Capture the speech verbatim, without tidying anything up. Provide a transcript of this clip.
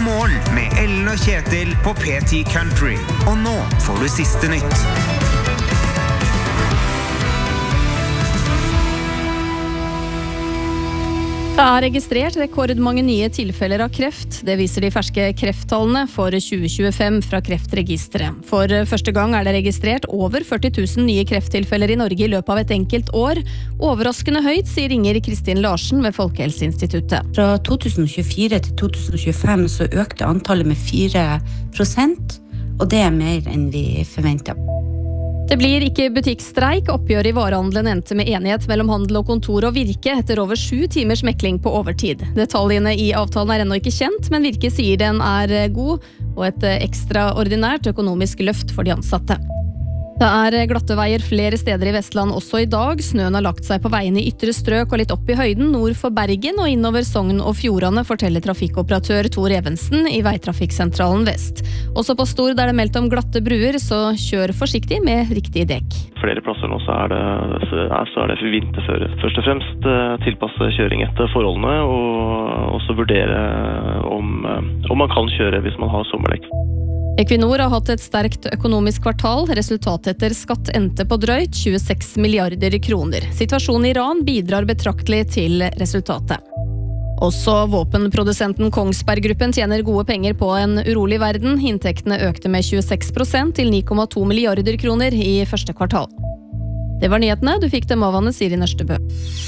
God morgen med Ellen og Kjetil på P ti Country. Og nå får du siste nytt. Det er registrert rekordmange nye tilfeller av kreft. Det viser de ferske krefttallene for tjue tjuefem fra Kreftregisteret. For første gang er det registrert over førti tusen nye krefttilfeller i Norge i løpet av et enkelt år. Overraskende høyt, sier Inger Kristin Larsen ved Folkehelseinstituttet. Fra to tusen og tjuefire til to tusen og tjuefem så økte antallet med fire prosent, og det er mer enn vi forventet. Det blir ikke butikkstreik. Oppgjør i varehandelen endte med enighet mellom handel og kontor og Virke etter over sju timers mekling på overtid. Detaljene i avtalen er ennå ikke kjent, men Virke sier den er god og et ekstraordinært økonomisk løft for de ansatte. Det er glatte veier flere steder i Vestland også i dag. Snøen har lagt seg på veiene i ytre strøk og litt opp i høyden nord for Bergen og innover Sogn og Fjordane, forteller trafikkoperatør Tor Evensen i Veitrafikksentralen Vest. Også på Stord er det meldt om glatte bruer, så kjør forsiktig med riktige dekk. Flere plasser nå så er det, så er det for vinterføre. Først og fremst tilpasse kjøring etter forholdene, og også vurdere om, om man kan kjøre hvis man har sommerdekk. Equinor har hatt et sterkt økonomisk kvartal. Resultatet etter skatt endte på drøyt tjueseks milliarder kroner. Situasjonen i Iran bidrar betraktelig til resultatet. Også våpenprodusenten Kongsberg Gruppen tjener gode penger på en urolig verden. Inntektene økte med tjueseks prosent til ni komma to milliarder kroner i første kvartal. Det var nyhetene. Du fikk dem av Anne Siri Nørstebø.